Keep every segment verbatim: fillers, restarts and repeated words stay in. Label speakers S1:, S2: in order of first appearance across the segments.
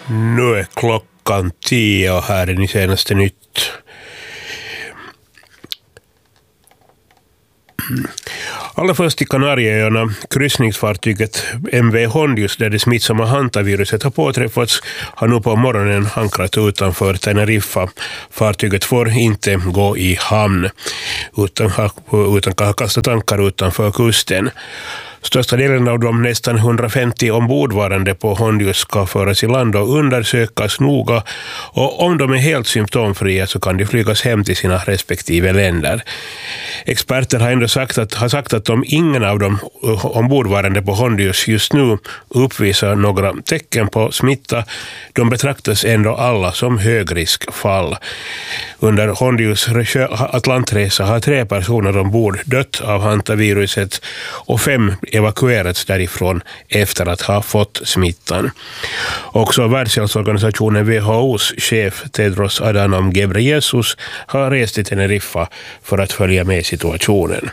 S1: Nu är klockan tio och här är ni senaste nytt. Allra först i Kanarieöarna, kryssningsfartyget M V Hondius där det smittsamma hantaviruset har påträffats har nu på morgonen ankrat utanför Teneriffa. Fartyget får inte gå i hamn utan, utan kan kasta tankar utanför kusten. Största delen av de nästan hundrafemtio ombordvarande på Hondius ska föras i land och undersökas noga, och om de är helt symptomfria så kan de flygas hem till sina respektive länder. Experter har ändå sagt att, har sagt att om ingen av de ombordvarande på Hondius just nu uppvisar några tecken på smitta, de betraktas ändå alla som högriskfall. Under Hondius Atlantresa har tre personer ombord dött av hantaviruset och fem evakuerats därifrån efter att ha fått smittan. Också Världshälsoorganisationen W H O:s chef Tedros Adhanom Ghebreyesus har rest till Teneriffa för att följa med situationen.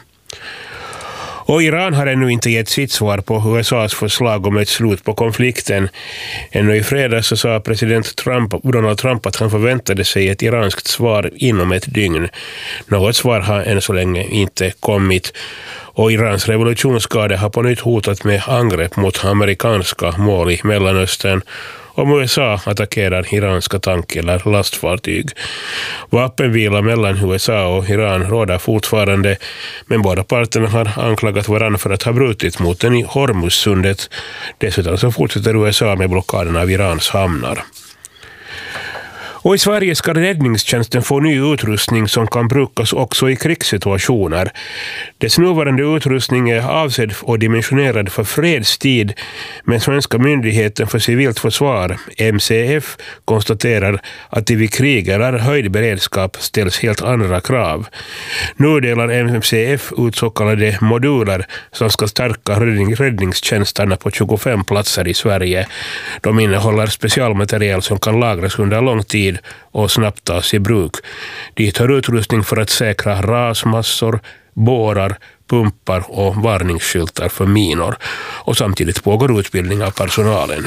S1: Och Iran har ännu inte gett sitt svar på U S A:s förslag om ett slut på konflikten. Ännu i fredags så sa president Trump, Donald Trump att han förväntade sig ett iranskt svar inom ett dygn. Något svar har än så länge inte kommit. Och Irans revolutionsgarde har på nytt hotat med angrepp mot amerikanska mål i Mellanöstern om U S A attackerar iranska tank- eller lastfartyg. Vapenvila mellan U S A och Iran råder fortfarande, men båda parterna har anklagat varandra för att ha brutit mot den i Hormuzsundet. Dessutom så fortsätter U S A med blockaden av Irans hamnar. Och i Sverige ska räddningstjänsten få ny utrustning som kan brukas också i krigssituationer. Dess nuvarande utrustning är avsedd och dimensionerad för fredstid, men svenska myndigheten för civilt försvar, M C F, konstaterar att det vid krig eller höjd beredskap ställs helt andra krav. Nu delar M C F ut så kallade moduler som ska stärka räddningstjänsterna på tjugofem platser i Sverige. De innehåller specialmaterial som kan lagras under lång tid och snabbt tas i bruk. Dit hör utrustning för att säkra rasmassor, bårar, pumpar och varningsskyltar för minor. Och samtidigt pågår utbildning av personalen.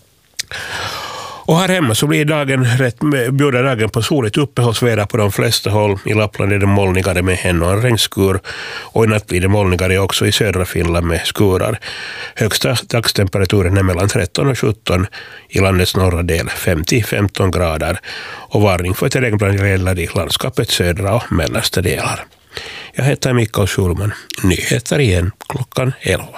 S1: Och här hemma så blir dagen rätt, bjuder dagen på soligt uppehållsväder på de flesta håll. I Lappland är det molnigare med en och en regnskur, och i natt blir det molnigare också i södra Finland med skurar. Högsta dagstemperaturen är mellan tretton och sjutton, i landets norra del fem till femton grader, och varning för terrängblandning gäller i landskapets södra och mellersta delar. Jag heter Mikael Schulman. Nyheter igen klockan elva.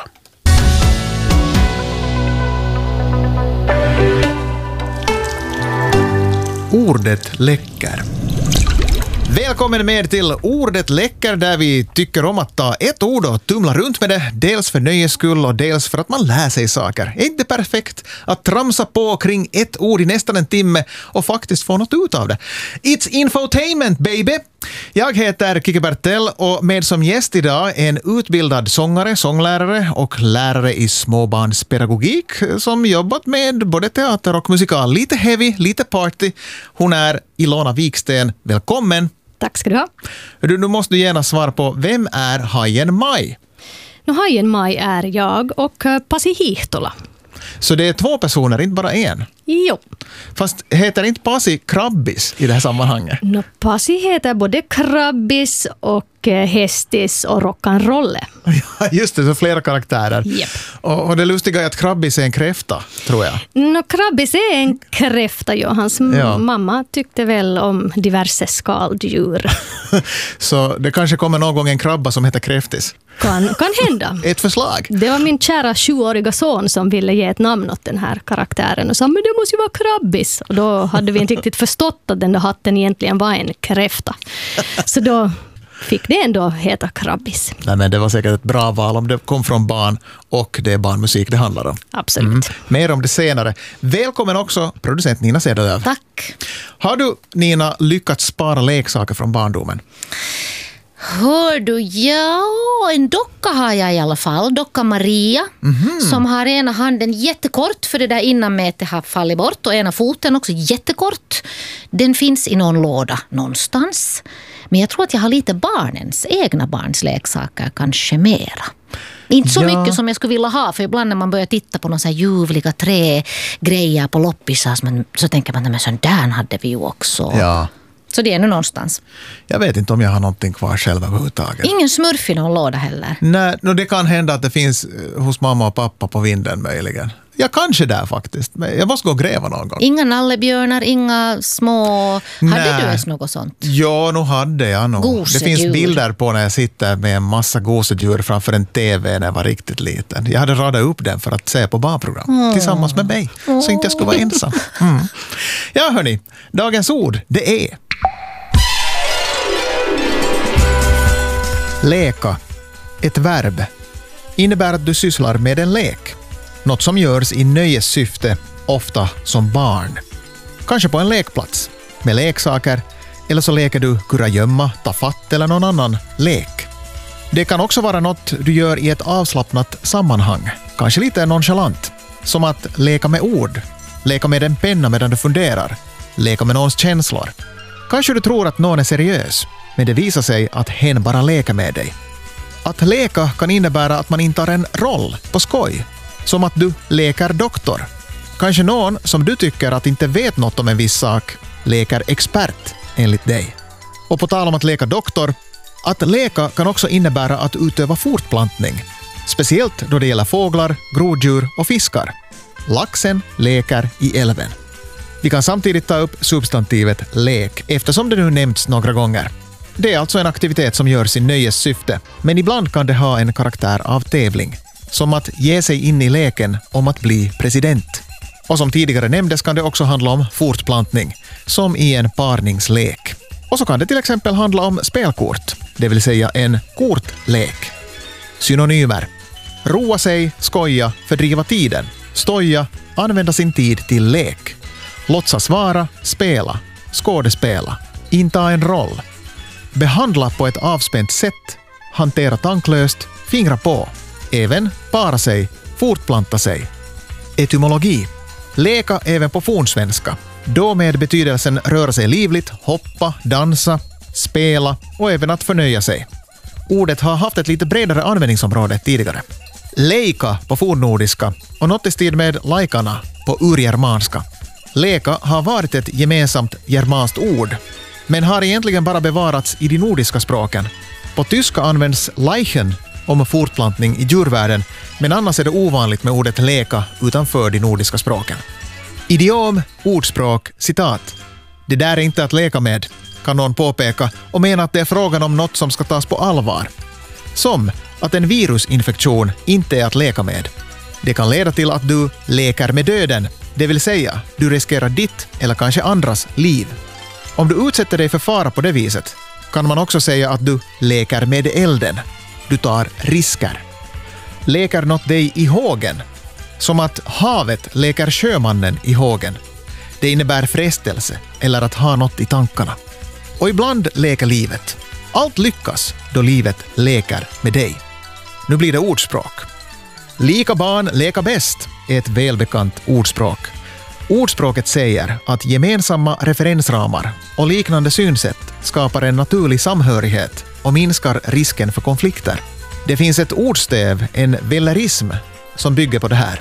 S2: Ordet läcker. Välkommen med till Ordet läcker, där vi tycker om att ta ett ord och tumla runt med det, dels för nöjes skull och dels för att man lär sig saker. Är inte perfekt att tramsa på kring ett ord i nästan en timme och faktiskt få något ut av det? It's infotainment, baby! Jag heter Kike Bertell och med som gäst idag en utbildad sångare, sånglärare och lärare i småbarnspedagogik som jobbat med både teater och musikal. Lite heavy, lite party. Hon är Ilona Viksten. Välkommen!
S3: Tack ska du ha.
S2: Du, nu måste du gärna svara på, vem är Hajen Maj?
S3: No, Hajen Maj är jag och Pasi Hihtola.
S2: Så det är två personer, inte bara en?
S3: Jo.
S2: Fast heter inte Pasi Krabbis i det här sammanhanget?
S3: No, Pasi heter både Krabbis och Hästis och Rock'n'Rolle.
S2: Ja, just det, så flera karaktärer.
S3: Yep.
S2: Och, och det lustiga är att Krabbis är en kräfta, tror jag.
S3: No, Krabbis är en kräfta, ja. Hans ja. mamma tyckte väl om diverse skaldjur.
S2: Så det kanske kommer någon gång en krabba som heter Kräftis?
S3: Kan, kan hända.
S2: Ett förslag.
S3: Det var min kära sjuåriga son som ville ge ett namn åt den här karaktären och sa, men det måste ju vara Krabbis. Och då hade vi inte riktigt förstått att den där hatten egentligen var en kräfta. Så då fick det ändå heta Krabbis.
S2: Nej, men det var säkert ett bra val om det kom från barn och det är barnmusik det handlar om.
S3: Absolut.
S2: Mm. Mer om det senare. Välkommen också producent Nina Cederlöv.
S3: Tack.
S2: Har du, Nina, lyckats spara leksaker från barndomen?
S4: Hör du, ja, en docka har jag i alla fall. Docka Maria, mm-hmm. som har ena handen jättekort för det där innanmätet har fallit bort och ena foten också jättekort. Den finns i någon låda någonstans. Men jag tror att jag har lite barnens, egna barns leksaker, kanske mera. Inte så
S2: Ja.
S4: mycket som jag skulle vilja ha, för ibland när man börjar titta på några så här ljuvliga trägrejer på loppisar så, så tänker man att sån där hade vi ju också.
S2: Ja.
S4: Så det är nu någonstans.
S2: Jag vet inte om jag har någonting kvar själv överhuvudtaget.
S4: Ingen smurf i någon låda heller.
S2: Nej, no, det kan hända att det finns eh, hos mamma och pappa på vinden möjligen. Ja, kanske där faktiskt. Men jag måste gå och gräva någon gång.
S4: Inga nallebjörnar, inga små... Hade
S2: Nej.
S4: du ens något sånt?
S2: Ja, nu hade jag nog. Det
S4: Gosedjur.
S2: finns bilder på när jag sitter med en massa gosedjur framför en tv när jag var riktigt liten. Jag hade radat upp den för att se på barnprogram
S4: Mm.
S2: tillsammans med mig, så inte jag skulle vara ensam. Mm. Ja, hörni, dagens ord, det är... Leka, ett verb, innebär att du sysslar med en lek. Något som görs i nöjessyfte, ofta som barn. Kanske på en lekplats, med leksaker, eller så leker du kurragömma, ta fatt eller någon annan lek. Det kan också vara något du gör i ett avslappnat sammanhang, kanske lite nonchalant, som att leka med ord, leka med en penna medan du funderar, leka med någons känslor. Kanske du tror att någon är seriös, men det visar sig att hen bara leker med dig. Att leka kan innebära att man intar en roll på skoj, som att du leker doktor. Kanske någon som du tycker att inte vet något om en viss sak leker expert enligt dig. Och på tal om att leka doktor, att leka kan också innebära att utöva fortplantning, speciellt då det gäller fåglar, groddjur och fiskar. Laxen leker i älven. Vi kan samtidigt ta upp substantivet lek eftersom det nu nämnts några gånger. Det är alltså en aktivitet som görs i nöjessyfte, men ibland kan det ha en karaktär av tävling, som att ge sig in i leken om att bli president. Och som tidigare nämndes kan det också handla om fortplantning, som i en parningslek. Och så kan det till exempel handla om spelkort, det vill säga en kortlek. Synonymer: roa sig, skoja, fördriva tiden, stoja, använda sin tid till lek, låtsas vara, spela, skådespela, inta en roll, behandla på ett avspänt sätt, hantera tanklöst, fingra på, även para sig, fortplanta sig. Etymologi: leka även på fornsvenska, då med betydelsen röra sig livligt, hoppa, dansa, spela och även att förnöja sig. Ordet har haft ett lite bredare användningsområde tidigare. Leika på fornnordiska och något i stil med laikana på urgermanska. Leka har varit ett gemensamt germanskt ord, men har egentligen bara bevarats i de nordiska språken. På tyska används leichen om fortplantning i djurvärlden, men annars är det ovanligt med ordet leka utanför de nordiska språken. Idiom, ordspråk, citat. Det där är inte att leka med, kan någon påpeka och mena att det är frågan om något som ska tas på allvar. Som att en virusinfektion inte är att leka med. Det kan leda till att du leker med döden, det vill säga du riskerar ditt eller kanske andras liv. Om du utsätter dig för fara på det viset kan man också säga att du leker med elden. Du tar risker. Leker något dig i hågen, som att havet leker sjömannen i hågen. Det innebär frestelse eller att ha något i tankarna. Och ibland leker livet. Allt lyckas då livet leker med dig. Nu blir det ordspråk. Lika barn leka bäst är ett välbekant ordspråk. Ordspråket säger att gemensamma referensramar och liknande synsätt skapar en naturlig samhörighet och minskar risken för konflikter. Det finns ett ordstäv, en vellerism, som bygger på det här.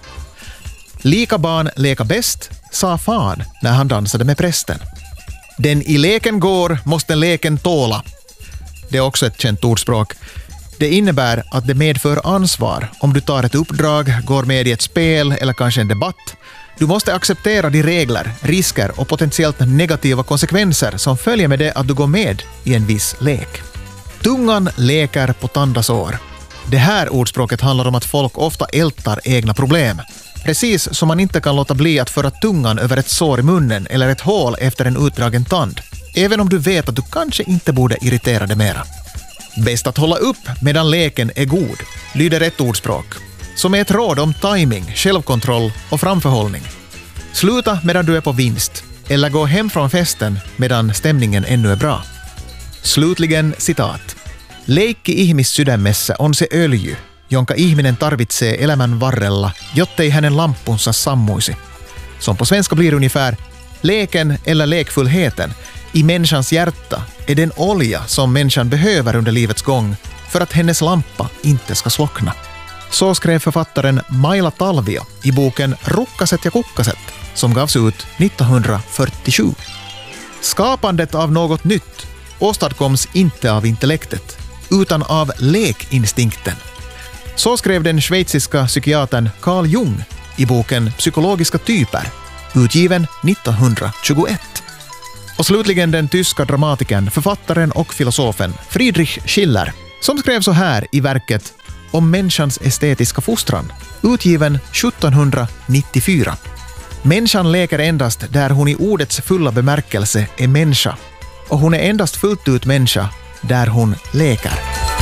S2: Lika barn leka bäst, sa fan när han dansade med prästen. Den i leken går måste leken tåla. Det är också ett känt ordspråk. Det innebär att det medför ansvar om du tar ett uppdrag, går med i ett spel eller kanske en debatt. Du måste acceptera de regler, risker och potentiellt negativa konsekvenser som följer med det att du går med i en viss lek. Tungan leker på tandasår. Det här ordspråket handlar om att folk ofta ältar egna problem. Precis som man inte kan låta bli att föra tungan över ett sår i munnen eller ett hål efter en utdragen tand. Även om du vet att du kanske inte borde irritera dig mera. Bäst att hålla upp medan leken är god, lyder ett ordspråk, som är ett råd om timing, självkontroll och framförhållning. Sluta medan du är på vinst, eller gå hem från festen medan stämningen ännu är bra. Slutligen citat. Leikki ihmissydämessä on se öljy, jonka ihminen tarvitsee elämän varrella, jottei hänen lampunsa sammuisi. Som på svenska blir ungefär, leken eller lekfullheten i människans hjärta är den olja som människan behöver under livets gång för att hennes lampa inte ska slockna. Så skrev författaren Maila Talvio i boken Rukkaset ja kukkaset som gavs ut nittonhundrafyrtiosju. Skapandet av något nytt åstadkoms inte av intellektet utan av lekinstinkten. Så skrev den schweiziska psykiatern Carl Jung i boken Psykologiska typer, utgiven nittonhundratjugoett. Och slutligen den tyska dramatikern, författaren och filosofen Friedrich Schiller, som skrev så här i verket Om människans estetiska fostran, utgiven sjuttonhundranittiofyra. Människan leker endast där hon i ordets fulla bemärkelse är människa, och hon är endast fullt ut människa där hon leker.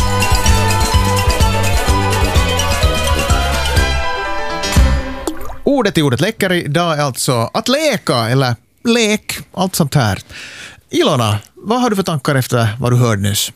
S2: Ordet i ordet läcker idag är alltså att leka eller lek, allt sånt här. Ilona, vad har du för tankar efter vad du hörde nyss?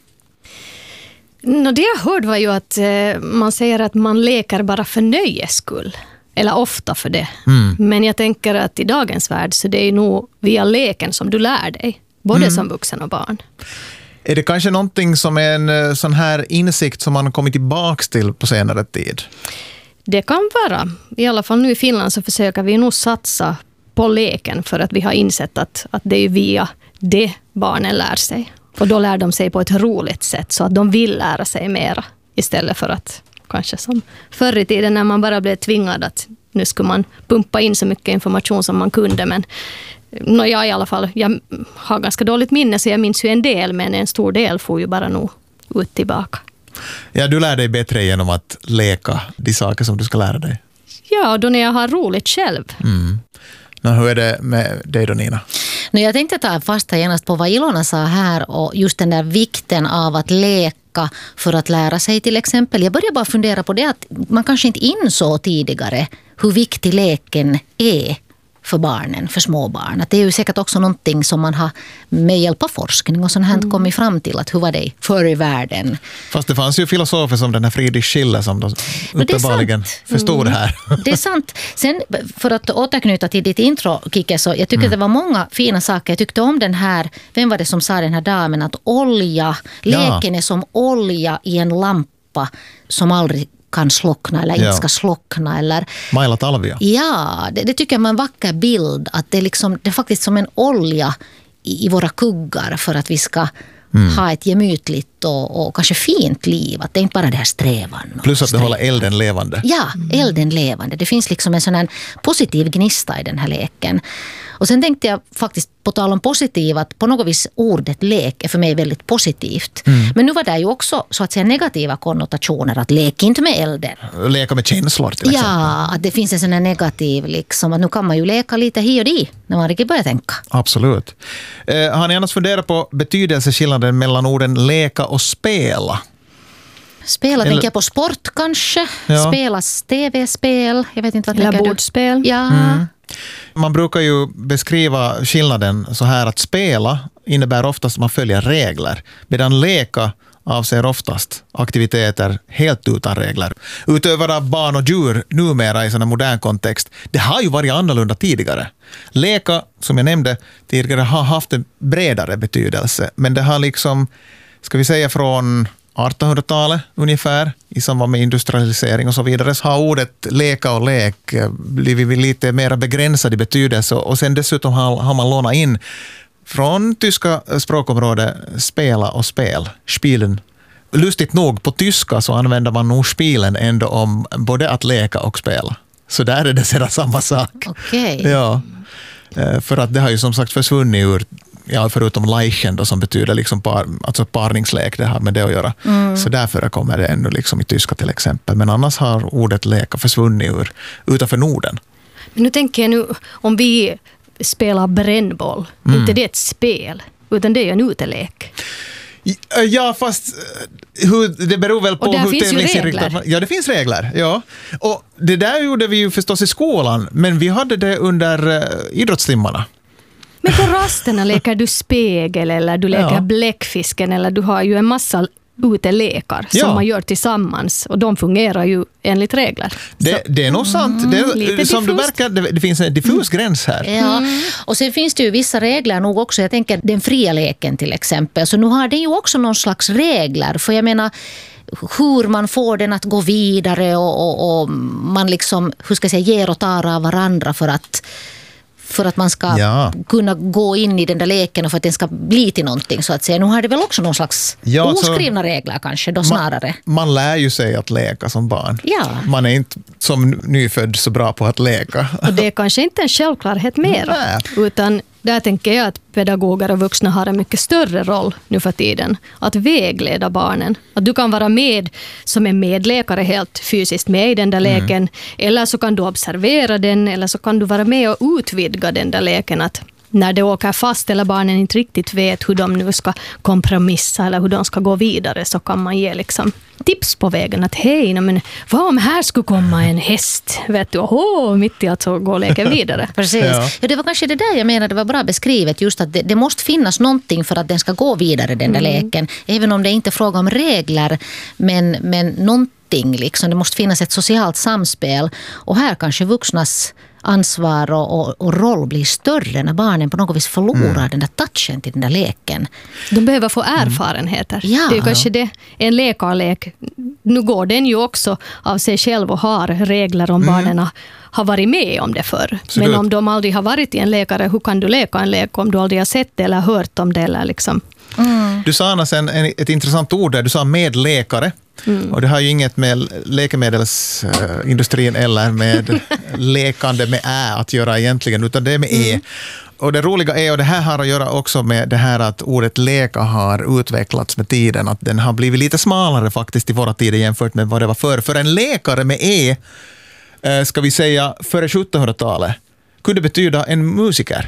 S3: No, det jag hörde var ju att eh, man säger att man leker bara för nöjes skull. Eller ofta för det. Mm. Men jag tänker att i dagens värld så det är nog via leken som du lär dig. Både mm. som vuxen och barn.
S2: Är det kanske någonting som är en sån här insikt som man har kommit tillbaka till på senare tid?
S3: Det kan vara. I alla fall nu i Finland så försöker vi nog satsa på leken för att vi har insett att, att det är via det barnen lär sig. Och då lär de sig på ett roligt sätt så att de vill lära sig mera istället för att kanske som förr i tiden när man bara blev tvingad att nu skulle man pumpa in så mycket information som man kunde. Men no, jag i alla fall, jag har ganska dåligt minne så jag minns ju en del, men en stor del får ju bara nog ut tillbaka.
S2: Ja, du lär dig bättre genom att leka de saker som du ska lära dig.
S3: Ja, och då när jag har roligt själv.
S2: Mm. Nå, hur är det med dig då, Nina?
S4: Nu, jag tänkte ta fasta genast på vad Ilona sa här och just den där vikten av att leka för att lära sig till exempel. Jag börjar bara fundera på det att man kanske inte insåg tidigare hur viktig leken är för barnen, för småbarn. Att det är ju säkert också någonting som man har med hjälp av forskning och sånt här mm. kommit fram till att hur var det förr i världen.
S2: Fast det fanns ju filosofer som den här Friedrich Schiller som då uppenbarligen förstod mm. det här.
S4: Det är sant. Sen för att återknyta till ditt intro, Kike, så jag tycker mm. att det var många fina saker. Jag tyckte om den här, vem var det som sa den här damen att olja, leken är som olja i en lampa som aldrig kan slockna eller inte ja. ska slockna. Eller,
S2: Maila Talvio.
S4: Ja, det, det tycker jag är en vacker bild. Att det, är liksom, det är faktiskt som en olja i, i våra kuggar för att vi ska mm. ha ett gemytligt och, och kanske fint liv. Att det är inte bara det här strävan.
S2: Plus att det håller elden levande.
S4: Ja, elden levande. Det finns liksom en sån här positiv gnista i den här leken. Och sen tänkte jag faktiskt på tal om positiv att på något vis ordet lek är för mig väldigt positivt. Mm. Men nu var det ju också så att säga negativa konnotationer att lek inte med elden.
S2: Leka med känslor till exempel.
S4: Ja, att det finns en sån här negativ liksom att nu kan man ju leka lite hi och di när man riktigt börjar tänka.
S2: Absolut. Eh, har ni annars funderat på betydelseskillnaden mellan orden leka och spela?
S4: Spela, Eller, tänker jag på sport kanske. Ja. Spelas tv-spel. Jag vet inte vad
S3: Eller
S4: tänker
S3: bordspel.
S4: Du? Ja.
S2: Mm. Man brukar ju beskriva skillnaden så här att spela innebär oftast att man följer regler. Medan leka avser oftast aktiviteter helt utan regler. Utöver av barn och djur numera i sån modern kontext. Det har ju varit annorlunda tidigare. Leka, som jag nämnde tidigare, har haft en bredare betydelse. Men det har liksom, ska vi säga från artonhundratalet ungefär, i samband med industrialisering och så vidare, så har ordet leka och lek blivit lite mer begränsad i betydelse. Och sen dessutom har, har man lånat in från tyska språkområdet spela och spel, spielen. Lustigt nog, på tyska så använder man nog spielen ändå om både att leka och spela. Så där är det sedan samma sak.
S4: Okej. Okay.
S2: Ja, för att det har ju som sagt försvunnit ur, ja, förutom leichen då, som betyder liksom par, alltså parningslek, det har med det att göra. Mm. Så därför kommer det ännu liksom i tyska till exempel. Men annars har ordet leka försvunnit ur, utanför Norden.
S3: Men nu tänker jag nu, om vi spelar brännboll, mm. inte det är ett spel, utan det är en utelek.
S2: Ja, fast hur, det beror väl på
S3: och där
S2: hur
S3: finns ju regler.
S2: Ja, det finns regler, ja. Och det där gjorde vi ju förstås i skolan, men vi hade det under uh, idrottstimmarna.
S3: Men på rasterna leker du spegel eller du leker ja. bläckfisken eller du har ju en massa utelekar
S2: Ja.
S3: som man gör tillsammans och de fungerar ju enligt regler.
S2: Det, det är nog sant. Det är,
S3: lite
S2: som du
S3: diffust.
S2: märker, det, det finns en diffus gräns här.
S4: Ja, och sen finns det ju vissa regler nog också. Jag tänker den fria leken till exempel. Så nu har det ju också någon slags regler. För jag menar, hur man får den att gå vidare och, och, och man liksom, hur ska jag säga, ger och tar av varandra för att för att man ska
S2: Ja.
S4: kunna gå in i den där leken och för att den ska bli till någonting så att säga. Nu har det väl också någon slags
S2: Ja, alltså,
S4: oskrivna regler kanske då snarare.
S2: Man, man lär ju sig att leka som barn.
S4: Ja.
S2: Man är inte som nyfödd så bra på att leka.
S3: Och det är kanske inte en självklarhet mer,
S2: Nej.
S3: utan där tänker jag att pedagoger och vuxna har en mycket större roll nu för tiden. Att vägleda barnen. Att du kan vara med som en medlekare helt fysiskt med i den där leken. Mm. Eller så kan du observera den. Eller så kan du vara med och utvidga den där leken. Att när det åker fast eller barnen inte riktigt vet hur de nu ska kompromissa eller hur de ska gå vidare, så kan man ge liksom tips på vägen. Att hej, men vad om här skulle komma en häst? Vet du, åh, mitt i att så går leken vidare.
S4: Precis.
S2: Ja.
S4: Ja, det var kanske det där jag menade, det var bra beskrivet. Just att det, det måste finnas någonting för att den ska gå vidare, den där
S3: Mm.
S4: leken. Även om det inte är fråga om regler, men, men någonting liksom. Det måste finnas ett socialt samspel. Och här kanske vuxnas ansvar och, och, och roll blir större när barnen på något vis förlorar
S2: Mm.
S4: den där touchen till den där leken.
S3: De behöver få erfarenheter.
S4: Ja.
S3: Det är ju kanske det. En lekarlek, nu går den ju också av sig själv och har regler om barnen har varit med om det förr.
S2: Absolut.
S3: Men om de aldrig har varit i en lekare, hur kan du leka en lek om du aldrig har sett det eller hört om det? Eller liksom.
S2: Du sa annars en, en, ett intressant ord där. Du sa medlekare. Mm. Och det har ju inget med läkemedelsindustrin eller med lekande med ä att göra egentligen, utan det är med e. Mm. Och det roliga är, och det här har att göra också med det här att ordet leka har utvecklats med tiden, att den har blivit lite smalare faktiskt i våra tider jämfört med vad det var förr. För en lekare med e, ska vi säga före sjuttonhundratalet, kunde betyda en musiker.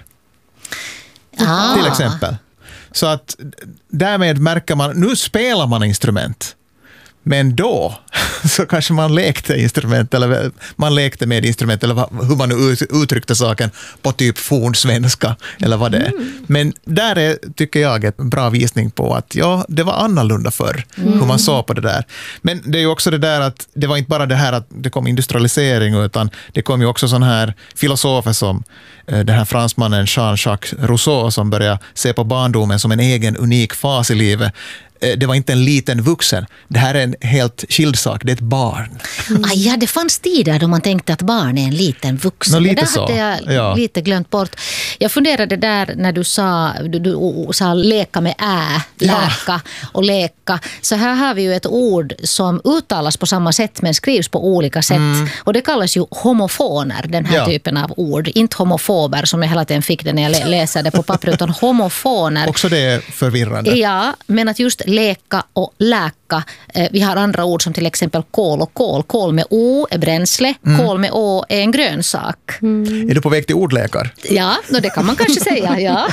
S4: Ah.
S2: Till exempel. Så att därmed märker man, nu spelar man instrument. Men då så kanske man lekte instrument, eller man lekte med instrument, eller hur man nu uttryckte saken på typ fornsvenska, eller vad det är. Mm. Men där är, tycker jag, ett bra visning på att ja, det var annorlunda förr, mm. hur man såg på det där. Men det är ju också det där att det var inte bara det här att det kom industrialisering, utan det kom ju också sån här filosofer som den här fransmannen Jean-Jacques Rousseau, som började se på barndomen som en egen unik fas i livet. Det var inte en liten vuxen. Det här är en helt skild sak. Det är ett barn.
S4: Mm. Ah, ja, det fanns tider då man tänkte att barn är en liten vuxen.
S2: Nå, lite
S4: det där
S2: så.
S4: hade jag
S2: Ja.
S4: lite glömt bort. Jag funderade där när du sa, du, du sa leka med ä, läka ja. och leka. Så här har vi ju ett ord som uttalas på samma sätt men skrivs på olika sätt. Mm. Och det kallas ju homofoner, den här ja. typen av ord. Inte homofober som jag hela tiden fick det när jag läste det på papper, utan homofoner.
S2: Också det är förvirrande.
S4: Ja, men att just leka och läka. Vi har andra ord som till exempel kol och kol. Kol med o är bränsle, mm. kol med å är en grönsak.
S2: Mm. Är du på väg till ordlekar?
S4: Ja, det kan man kanske säga, ja.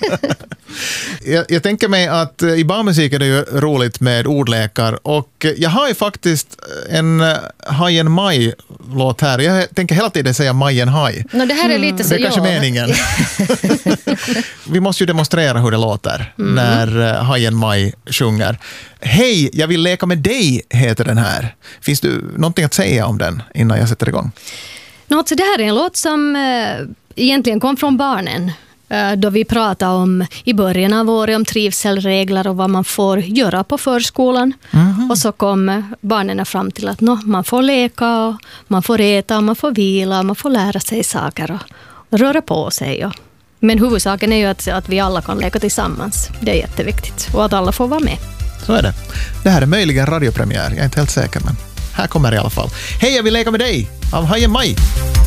S2: jag, jag tänker mig att i barnmusik är det ju roligt med ordlekar, och jag har ju faktiskt en Hajen Maj-låt här. Jag tänker hela tiden säga Majen Haj.
S4: No, det här är lite så,
S2: det är kanske
S4: ja.
S2: meningen. Vi måste ju demonstrera hur det låter mm. när Hajen Maj sjunger. Hej, jag vill leka med dig, heter den här. Finns det någonting att säga om den innan jag sätter igång?
S3: Nå, så det här är en låt som äh, egentligen kom från barnen. Äh, då vi pratade om i början av året om trivselregler och vad man får göra på förskolan. Mm-hmm. Och så kom barnen fram till att no, man får leka, och man får äta, och man får vila, och man får lära sig saker och, och röra på sig. Och, men huvudsaken är ju att, att vi alla kan leka tillsammans. Det är jätteviktigt. Och att alla får vara med.
S2: Så är det. Det här är möjligen radiopremiär. Jag är inte helt säker, men här kommer det i alla fall. Hej, jag vill leka med dig av Hajen Maj.